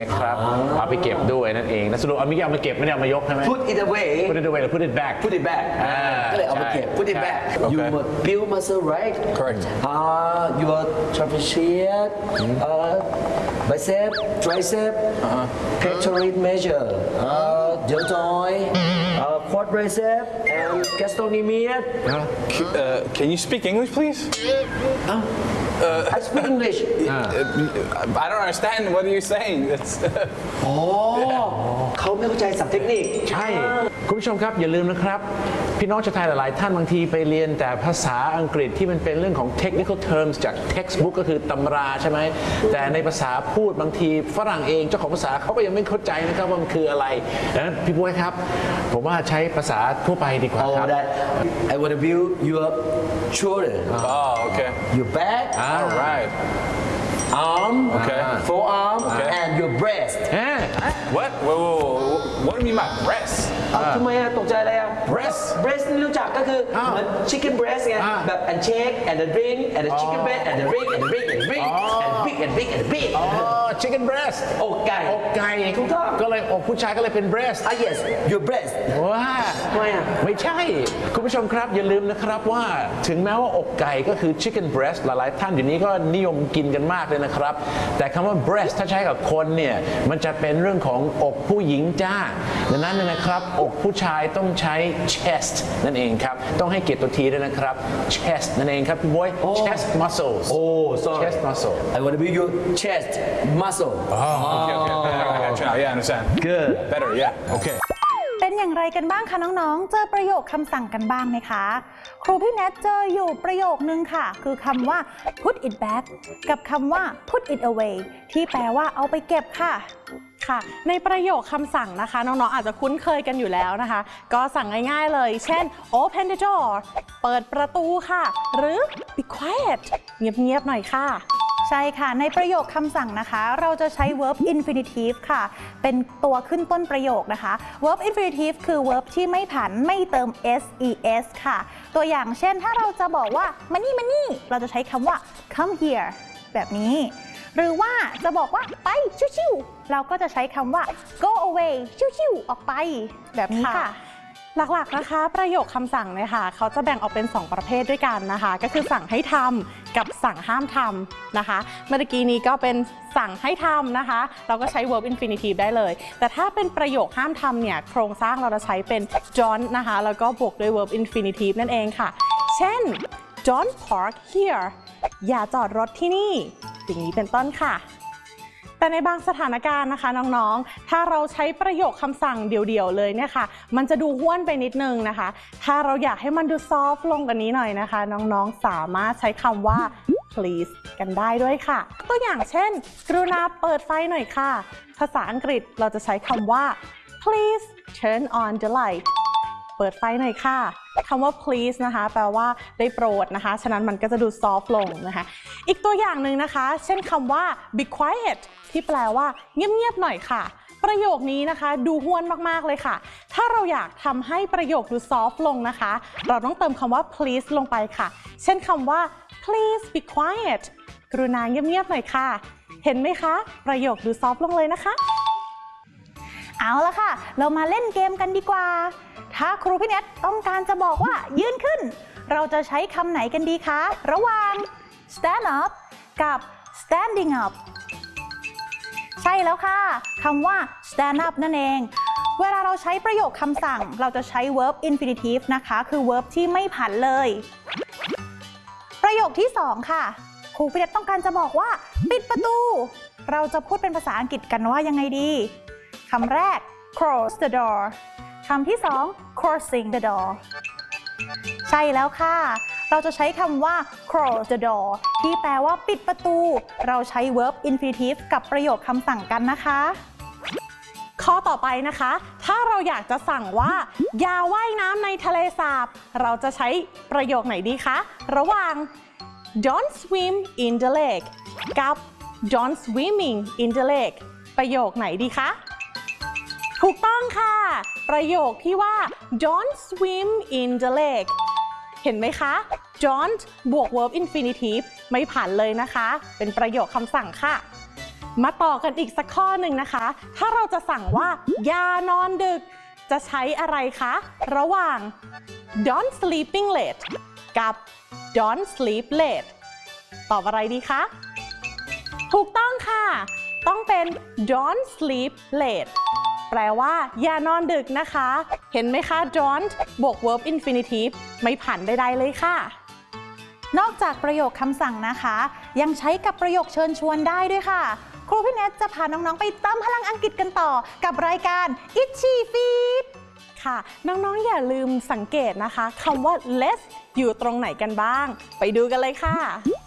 ครับเอาไปเก็บด้วยนั่นเองนะสรุปเอาไม่เอามาเก็บไม่ได้เอามายกใช่ไหม put it away put it away หรือ put it back ก็เลยเอามาเก็บ put it back you build muscle right Correct. your trapezius bicep tricep pectoral major deltoid quadricep and gastrocnemius Can you speak English, please? I speak English I don't understand what you're saying. It's เขาไม่เข้าใจศัพท์เทคนิคใช่คุณผู้ชมครับอย่าลืมนะครับพี่น้องชาวไทยหลายๆท่านบางทีไปเรียนแต่ภาษาอังกฤษที่มันเป็นเรื่องของ technical terms จาก textbook ก็คือตำราใช่ไหมแต่ในภาษาพูดบางทีฝรั่งเองเจ้าของภาษาเขาก็ยังไม่เข้าใจนะครับว่ามันคืออะไรดังนั้นพี่บ๊วยครับผมว่าใช้ภาษาทั่วไปดีกว่าครับ that I want to build your shoulder oh, okay. your back All right. arm Okay. forearm Okay. and your breast What? Whoa. What do you mean by breast? ทำไมตกใจอะไรอ่ะ Breast. breast นี่รู้จักก็คือเหมือน chicken breast ไงแบบ and shake and the drink and the chicken breast and the drink and the drink and the drink and big and big and big อ๋อ chicken breast อกไก่อกไก่ถูกต้องก็เลยอกผู้ชายก็เลยเป็น breast yes your breast ว้าทำไมอ่ะไม่ใช่คุณผู้ชมครับอย่าลืมนะครับว่าถึงแม้ว่าอกไก่ก็คือ chicken breast หลายๆท่านอยู่นี้ก็นิยมกินกันมากเลยนะครับแต่คำว่า breast ถ้าใช้กับคนเนี่ยมันจะเป็นเรื่องของอกผู้หญิงจ้าดังนั้นนะครับอกผู้ชายต้องใช้ chest นั่นเองครับต้องให้เกียรติตัวทีด้วยนะครับ chest นั่นเองครับพี่บ๊วย chest muscles sorry chest muscle I want to build your chest muscle Okay. I got you now. Yeah, I understand. good Better. Yeah. Okay. เป็นอย่างไรกันบ้างคะน้องๆ เจอประโยคคำสั่งกันบ้างไหมคะ ครูพี่แนทเจออยู่ประโยคนึงค่ะ คือคำว่า put it back กับคำว่า put it away ที่แปลว่าเอาไปเก็บค่ะค่ะในประโยคคำสั่งนะคะน้องๆอาจจะคุ้นเคยกันอยู่แล้วนะคะ ก็สั่งง่ายๆเลยเช่น open the door เปิดประตูค่ะ หรือ be quiet เงียบๆหน่อยค่ะใช่ค่ะในประโยคคำสั่งนะคะเราจะใช้ verb infinitive ค่ะเป็นตัวขึ้นต้นประโยคนะคะ verb infinitive คือ verb ที่ไม่ผันไม่เติม ses ค่ะตัวอย่างเช่นถ้าเราจะบอกว่ามานี่เราจะใช้คำว่า come here แบบนี้หรือว่าจะบอกว่าไปชิวๆเราก็จะใช้คำว่า go away ชิวๆออกไปแบบนี้ค่ะหลักๆนะคะประโยคคำสั่งเนี่ยค่ะเขาจะแบ่งออกเป็น2ประเภทด้วยกันนะคะก็คือสั่งให้ทำกับสั่งห้ามทำนะคะเมื่อกี้นี้ก็เป็นสั่งให้ทำนะคะเราก็ใช้ verb infinitive ได้เลยแต่ถ้าเป็นประโยคห้ามทำเนี่ยโครงสร้างเราจะใช้เป็น don't นะคะแล้วก็บวกด้วย verb infinitive นั่นเองค่ะเช่น don't park here อย่าจอดรถที่นี่อย่างนี้เป็นต้นค่ะแต่ในบางสถานการณ์นะคะน้องๆถ้าเราใช้ประโยคคำสั่งเดี่ยวๆเลยเนี่ยค่ะมันจะดูห้วนไปนิดนึงนะคะถ้าเราอยากให้มันดูซอฟต์ลงกว่านี้หน่อยนะคะน้องๆสามารถใช้คำว่า please กันได้ด้วยค่ะตัวอย่างเช่นกรุณาเปิดไฟหน่อยค่ะภาษาอังกฤษเราจะใช้คำว่า please turn on the light เปิดไฟหน่อยค่ะคำว่า please นะคะแปลว่าได้โปรดนะคะฉะนั้นมันก็จะดูซอฟต์ลงนะคะอีกตัวอย่างหนึ่งนะคะเช่นคำว่า be quiet ที่แปลว่าเงียบๆหน่อยค่ะประโยคนี้นะคะดูห้วนมากๆเลยค่ะถ้าเราอยากทำให้ประโยคดูซอฟต์ลงนะคะเราต้องเติมคำว่า please ลงไปค่ะเช่นคำว่า please be quiet กรุณาเงียบๆหน่อยค่ะเห็นไหมคะประโยคดูซอฟต์ลงเลยนะคะเอาละค่ะเรามาเล่นเกมกันดีกว่าถ้าครูพี่เน็ตต้องการจะบอกว่ายืนขึ้นเราจะใช้คำไหนกันดีคะระหว่าง stand up กับ standing up ใช่แล้วค่ะคำว่า stand up นั่นเองเวลาเราใช้ประโยคคำสั่งเราจะใช้ verb infinitive นะคะคือ verb ที่ไม่ผันเลยประโยคที่2ค่ะครูพี่เน็ตต้องการจะบอกว่าปิดประตูเราจะพูดเป็นภาษาอังกฤษกันว่ายังไงดีคำแรก close the door คำที่2 crossing the door ใช่แล้วค่ะเราจะใช้คำว่า close the door ที่แปลว่าปิดประตูเราใช้ verb infinitive กับประโยคคำสั่งกันนะคะข้อต่อไปนะคะถ้าเราอยากจะสั่งว่าอย่าว่ายน้ำในทะเลสาบเราจะใช้ประโยคไหนดีคะระหว่าง don't swim in the lake กับ don't swimming in the lake ประโยคไหนดีคะถูกต้องค่ะประโยคที่ว่า don't swim in the lake เห็นไหมคะ don't บวก verb infinitive ไม่ผ่านเลยนะคะเป็นประโยคคำสั่งค่ะมาต่อกันอีกสักข้อหนึ่งนะคะ ถ้าเราจะสั่งว่าอย่านอนดึกจะใช้อะไรคะระหว่าง don't sleeping late กับ don't sleep late ตอบอะไรดีคะถูกต้องค่ะต้องเป็น don't sleep late แปลว่าอย่านอนดึกนะคะเห็นไหมคะ don't บวก verb infinitive ไม่ผันใดๆเลยค่ะนอกจากประโยคคำสั่งนะคะ ยังใช้กับประโยคเชิญชวนได้ด้วยค่ะ ครูพี่เนทจะพาน้องๆไปเติมพลังอังกฤษกันต่อกับรายการ Itchy Feet ค่ะน้องๆอย่าลืมสังเกตนะคะคำว่า let's อยู่ตรงไหนกันบ้างไปดูกันเลยค่ะ